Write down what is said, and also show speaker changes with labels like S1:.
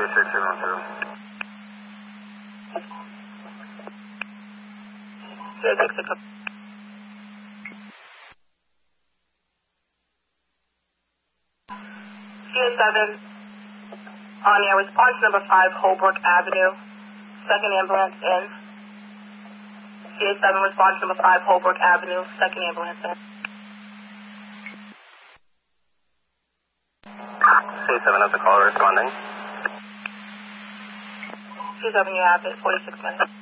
S1: 612. CA7 on air, response number 5, Holbrook Avenue, second ambulance in. CA7 response number 5, Holbrook Avenue, second ambulance in. CA7 has the caller responding. CA7, you have it, 46 minutes.